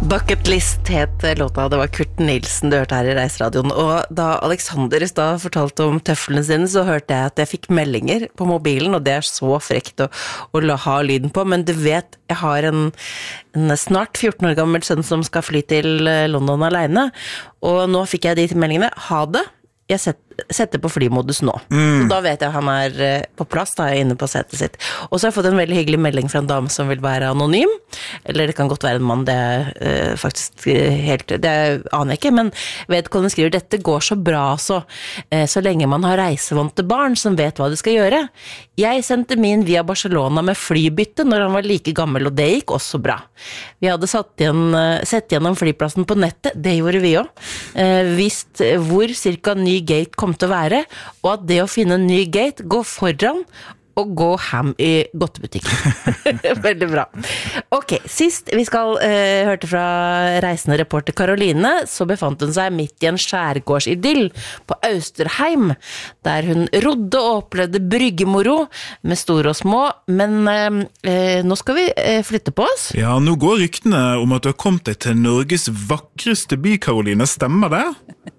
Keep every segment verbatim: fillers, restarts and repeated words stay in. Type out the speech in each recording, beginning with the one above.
Bucket List het låta, det var Kurt Nilsen du hørte her i Reiseradioen, og da Alexander i stad fortalte om tøflene sine, så hørte jeg at jeg fikk meldinger på mobilen, og det er så frekt å, å la ha lyden på, men du vet, jeg har en, en snart fjorten år gammel sønn som skal fly til London alene, og nå fikk jeg de til meldingene, ha det, jeg set, setter på flymodus nå. Mm. Så da vet jeg han er på plass, da er jeg inne på setet sitt. Og så har jeg fått en veldig hyggelig melding fra en dame som vil være anonym, eller det kan godt være en mann, det er uh, faktisk helt, det aner jeg ikke, men vedkommende skriver, dette går så bra så, uh, så lenge man har reisevante barn som vet hva de skal gjøre. Jeg sendte min via Barcelona med flybytte når han var like gammel, og det gikk også bra. Vi hadde satt igjen, uh, sett gjennom flyplassen på nettet, det gjorde vi også, uh, visst hvor cirka ny gate kom til å være, og at det å finne en ny gate går foran og gå ham i godtebutikken. Veldig bra. Ok, sist vi skal uh, hørte fra reisende reporter Karoline, så befant hun seg midt i en skjærgårdsidyll på Austerheim, der hun rodde og opplevde bryggemoro med store og små, men uh, uh, nå skal vi uh, flytte på oss. Ja, nå går ryktene om at du har kommet deg til Norges vakreste by, Karoline, stemmer det?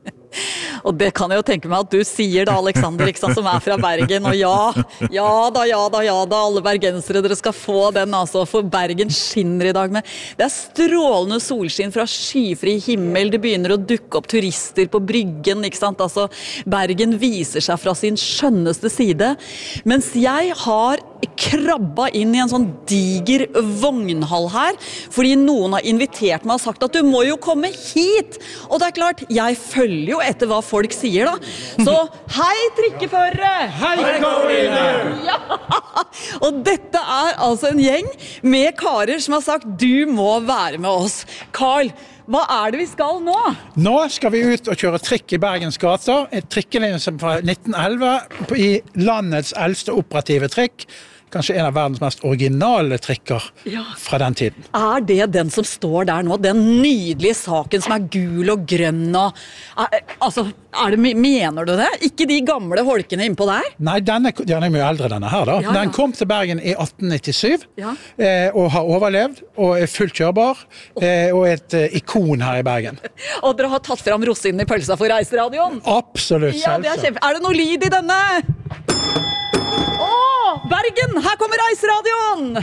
Og det kan jeg jo tenke meg at du sier da, Alexander, ikke sant, som er fra Bergen, og ja, ja da, ja da, ja da, alle bergensere, dere skal få den, altså, for Bergen skinner i dag med. Det er strålende solskinn fra skyfri himmel, det begynner å dukke opp turister på bryggen, ikke sant, altså, Bergen viser seg fra sin skjønneste side, mens jeg har krabba inn i en sånn diger vognhall her, fordi noen har invitert meg og sagt at du må jo komme hit, og det er klart, jeg følger jo etter hva folk sier da, så hei trikkeførere! Hei Karoline! Ja, og dette er altså en gjeng med karer som har sagt du må være med oss. Carl, hva er det vi skal nå? Nå skal vi ut og kjøre trikk i Bergens gater, et trikkelinje som fra nitten elleve i landets eldste operative trikk, kanskje en av verdens mest originale trikker ja. Fra den tiden. Er det den som står der nå? Den nydelige saken som er gul og grønn og... Er, altså, er det, mener du det? Ikke de gamle holkene innpå der? Nei, denne, den er mye eldre denne her da. Ja, ja. Den kom til Bergen i atten nittisju ja. eh, og har overlevd og er fullt kjørbar eh, og et eh, ikon her i Bergen. Og dere har tatt frem rossinen i pølsa for Reiseradioen? Absolutt, ja, det er, kjempe... er det noe lyd i denne? Åh, Bergen, her kommer Reiseradioen!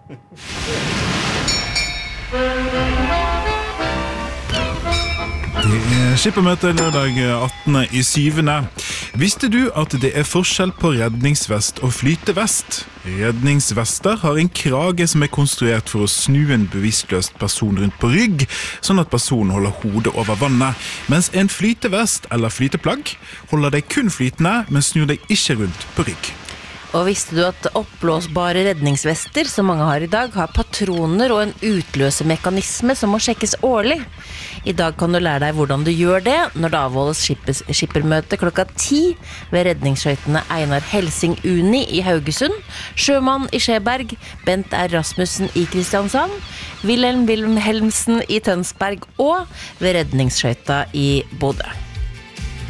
Det er skippermøte lørdag attende i syvende. Visste du at det er forskjell på redningsvest og flytevest? Redningsvester har en krage som er konstruert for å snu en bevisstløst person rundt på rygg, sånn at personen holder hodet over vannet, mens en flytevest eller flyteplagg holder deg kun flytende, men snur deg ikke rundt på rygg. Og visste du at oppblåsbare redningsvester, som mange har i dag, har patroner og en utløsemekanisme som må sjekkes årlig? I dag kan du lære deg hvordan du gjør det når det avholdes skippermøte klokka ti ved redningsskøytene Einar Helsing Uni i Haugesund, Sjømann i Skjeberg, Bent R. Rasmussen i Kristiansand, Wilhelm Wilhelmsen i Tønsberg og ved redningsskøyta i Bodø.